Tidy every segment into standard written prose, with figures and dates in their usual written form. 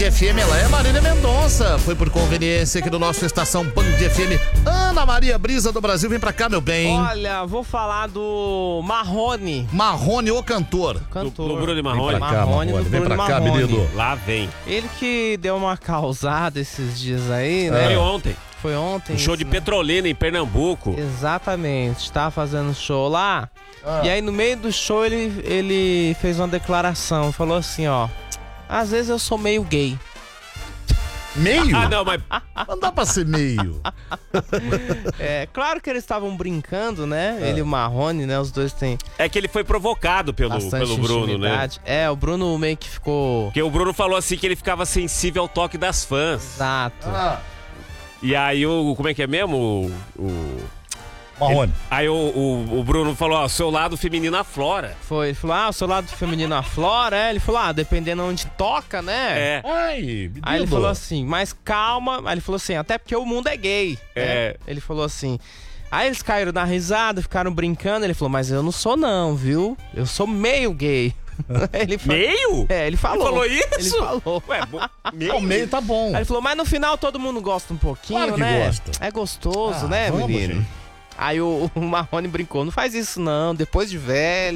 FM, ela é Marília Mendonça. Foi por conveniência aqui do nosso Estação Band FM. Ana Maria Brisa do Brasil, vem pra cá, meu bem. Olha, vou falar do Marrone. Marrone, o cantor. Do Bruno Marrone. Vem pra cá, Marrone, Marrone. do Vem Bruno pra cá, Marrone. menino. Lá vem. Ele que deu uma causada esses dias aí, Foi né? ontem. Foi ontem. Um show de né? Petrolina em Pernambuco. Exatamente, tava fazendo show lá. E aí no meio do show ele fez uma declaração, falou assim, ó: às vezes eu sou meio gay. Meio? Ah, não, mas Não dá pra ser meio. É, claro que eles estavam brincando, né? Ele e o Marrone, né? Os dois têm é que ele foi provocado pelo bastante Bruno, né? intimidade. É, o Bruno meio que ficou... Porque o Bruno falou assim que ele ficava sensível ao toque das fãs. Exato. E aí como é que é mesmo? Marrone. Aí o Bruno falou, ó, seu lado feminino aflora. Foi, ele falou, o seu lado feminino aflora, é? Ele falou, dependendo onde toca, né? É. Ai, menino. Aí ele falou assim, mas calma. Aí ele falou assim, até porque o mundo é gay. É. Né? Ele falou assim. Aí eles caíram na risada, ficaram brincando. Ele falou, mas eu não sou não, viu? Eu sou meio gay. Ele falou, Meio? É, ele falou. Ele falou isso? Ele falou. Ué, O meio tá bom. Aí ele falou, mas no final todo mundo gosta um pouquinho, Claro que né? gosta. É gostoso, Ah, né, vamos, menino? gente. Aí o Marrone brincou, não faz isso não, depois de velho.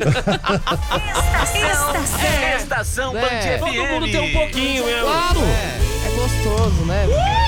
Estação É. Band FM. todo mundo tem um pouquinho mesmo. Claro. É gostoso, né?